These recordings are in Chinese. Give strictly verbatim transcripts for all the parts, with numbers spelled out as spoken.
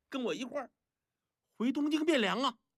跟我一块儿回东京汴梁啊！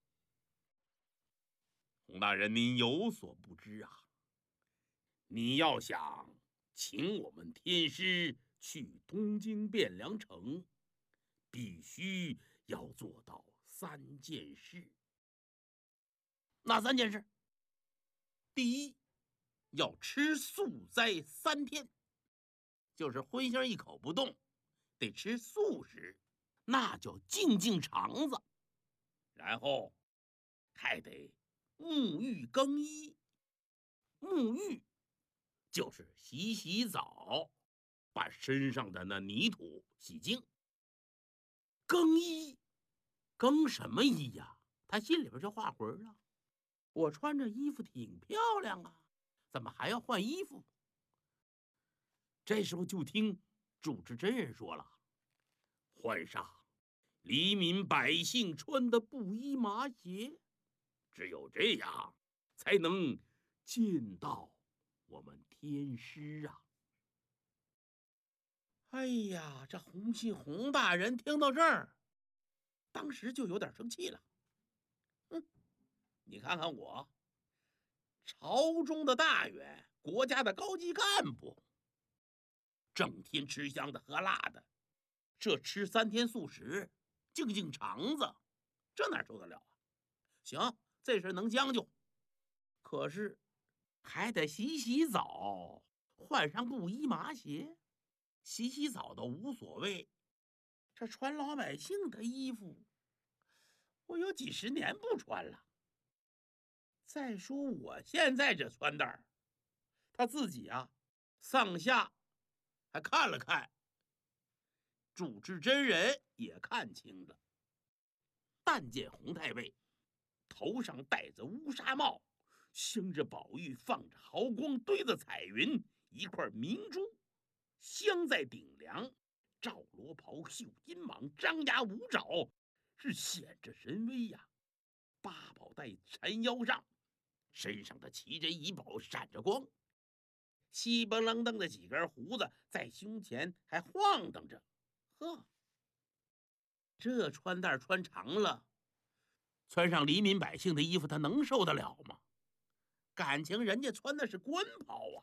洪大人，您有所不知啊，你要想请我们天师去东京汴梁城，必须要做到三件事。哪三件事？第一，要吃素斋三天，就是荤腥一口不动，得吃素食，那叫净净肠子。然后还得沐浴更衣，沐浴就是洗洗澡，把身上的那泥土洗净。更衣，更什么衣呀？他心里边就画魂了。我穿着衣服挺漂亮啊，怎么还要换衣服？这时候就听主持真人说了：“换上黎民百姓穿的布衣麻鞋，只有这样才能见到我们天师啊！”哎呀，这洪信洪大人听到这儿，当时就有点生气了。哼，你看看我，朝中的大员，国家的高级干部，整天吃香的喝辣的，这吃三天素食，净净肠子，这哪受得了啊？行，这事能将就，可是还得洗洗澡，换上布衣麻鞋。洗洗澡倒无所谓，这穿老百姓的衣服，我有几十年不穿了。再说我现在这穿戴，他自己啊，上下还看了看，主治真人也看清了。但见洪太尉头上戴着乌纱帽，镶着宝玉，放着毫光，堆着彩云，一块明珠镶在顶梁，罩罗袍，绣金蟒，张牙舞爪，是显着神威呀。八宝带缠腰上，身上的奇珍异宝闪着光，稀不楞登的几根胡子在胸前还晃荡着。呵，这穿戴穿长了，穿上黎民百姓的衣服，他能受得了吗？感情人家穿的是官袍啊！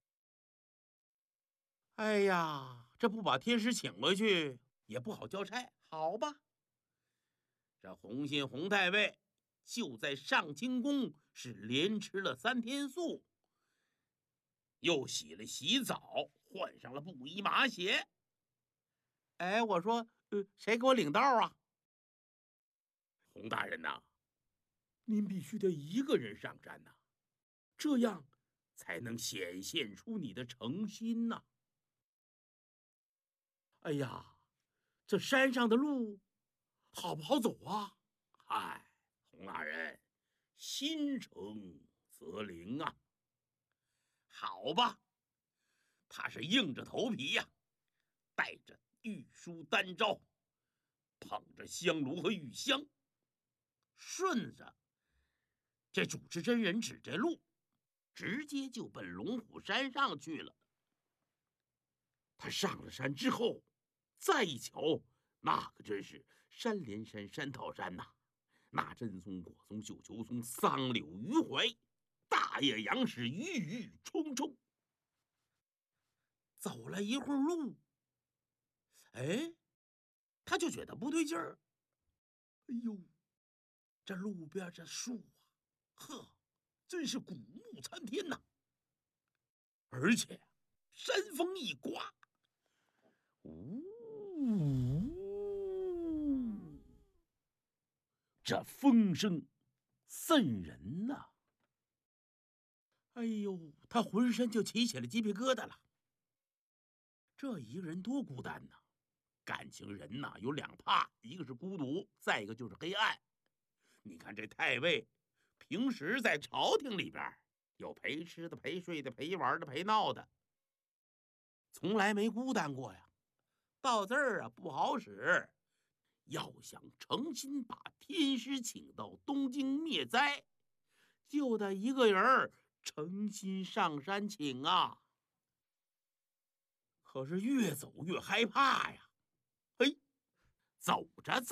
哎呀，这不把天师请回去也不好交差，好吧？这洪信洪太尉就在上清宫是连吃了三天素，又洗了洗澡，换上了布衣麻鞋。哎，我说，呃，谁给我领道啊？洪大人呐，您必须得一个人上山呐，这样才能显现出你的诚心呐。哎呀，这山上的路好不好走啊？嗨，洪大人，心诚则灵啊。好吧，他是硬着头皮呀、啊，带着玉书丹诏，捧着香炉和玉香，顺着这主持真人指这路，直接就奔龙虎山上去了。他上了山之后，再一瞧，那可真是山连山，山套山呐、啊！那真松、果松、绣球松、桑柳、榆槐，大叶杨氏郁郁葱葱。走了一会儿路，哎，他就觉得不对劲儿。哎呦，这路边这树啊，呵，真是古木参天呐！而且山风一刮，呜，这风声瘆人呐！哎呦，他浑身就起起了鸡皮疙瘩了。这一个人多孤单呐！感情人呐有两怕，一个是孤独，再一个就是黑暗。你看这太尉，平时在朝廷里边有陪吃的、陪睡的、陪玩的、陪闹的，从来没孤单过呀。到这儿啊不好使，要想诚心把天师请到东京灭灾，就得一个人诚心上山请啊。可是越走越害怕呀！哎，走着走